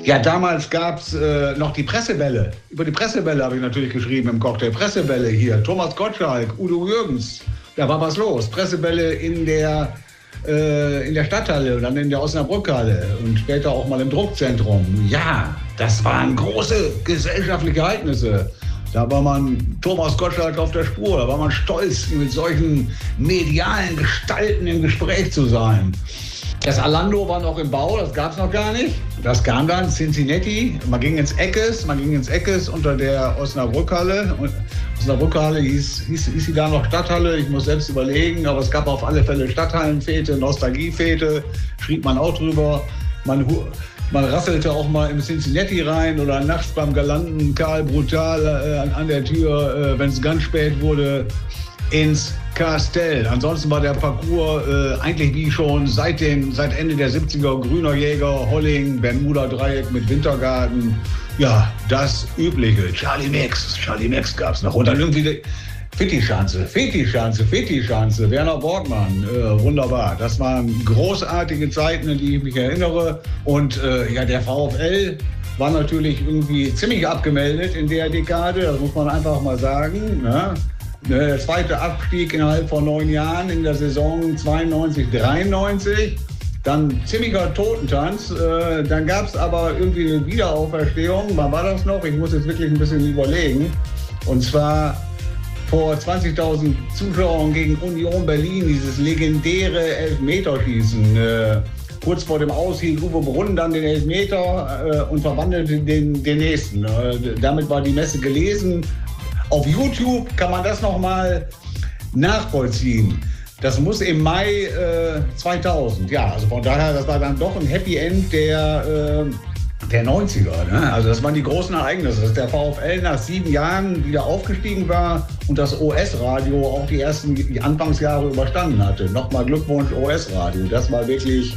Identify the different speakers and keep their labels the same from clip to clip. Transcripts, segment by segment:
Speaker 1: Ja, damals gab es noch die Pressebälle. Über die Pressebälle habe ich natürlich geschrieben im Cocktail. Pressebälle hier, Thomas Gottschalk, Udo Jürgens. Da war was los. Pressebälle in der Stadthalle und dann in der Osnabrückhalle und später auch mal im Druckzentrum. Ja, das waren große gesellschaftliche Ereignisse. Da war man Thomas Gottschalk auf der Spur. Da war man stolz, mit solchen medialen Gestalten im Gespräch zu sein. Das Alando war noch im Bau, das gab es noch gar nicht. Das kam dann, Cincinnati. Man ging ins Eckes unter der Osnabrückhalle. Und Osnabrückhalle hieß sie da noch Stadthalle? Ich muss selbst überlegen, aber es gab auf alle Fälle Stadthallenfete, Nostalgiefete, schrieb man auch drüber. Man rasselte auch mal im Cincinnati rein oder nachts beim galanten Karl Brutal an der Tür, wenn es ganz spät wurde, ins Castell. Ansonsten war der Parcours eigentlich wie schon seit Ende der 70er, Grüner Jäger, Holling, Bermuda-Dreieck mit Wintergarten. Ja, das Übliche. Charlie Max gab's noch. Und dann irgendwie Fettischanze, Werner Borgmann, wunderbar. Das waren großartige Zeiten, an die ich mich erinnere. Und der VfL war natürlich irgendwie ziemlich abgemeldet in der Dekade, das muss man einfach mal sagen. Ne? Der zweite Abstieg innerhalb von 9 Jahren in der Saison 92/93. Dann ziemlicher Totentanz. Dann gab es aber irgendwie eine Wiederauferstehung. Wann war das noch? Ich muss jetzt wirklich ein bisschen überlegen. Und zwar vor 20.000 Zuschauern gegen Union Berlin, dieses legendäre Elfmeterschießen. Kurz vor dem Aus hielt Uwe Brunn dann den Elfmeter und verwandelte den nächsten. Damit war die Messe gelesen. Auf YouTube kann man das nochmal nachvollziehen. Das muss im Mai 2000, ja, also von daher, das war dann doch ein Happy End der 90er. Ne? Also das waren die großen Ereignisse, dass der VfL nach 7 Jahren wieder aufgestiegen war und das OS-Radio auch die Anfangsjahre überstanden hatte. Nochmal Glückwunsch OS-Radio, das war wirklich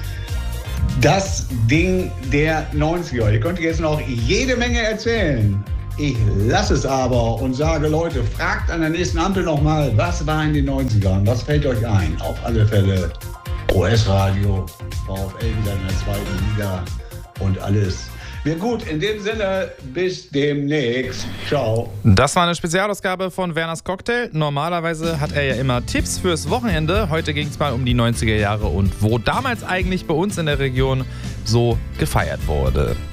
Speaker 1: das Ding der 90er. Ich könnte jetzt noch jede Menge erzählen. Ich lasse es aber und sage, Leute, fragt an der nächsten Ampel nochmal, was war in den 90ern? Was fällt euch ein? Auf alle Fälle OS-Radio, VfL wieder in der 2. Liga und alles. Ja gut, in dem Sinne, bis demnächst. Ciao.
Speaker 2: Das war eine Spezialausgabe von Werners Cocktail. Normalerweise hat er ja immer Tipps fürs Wochenende. Heute ging es mal um die 90er Jahre und wo damals eigentlich bei uns in der Region so gefeiert wurde.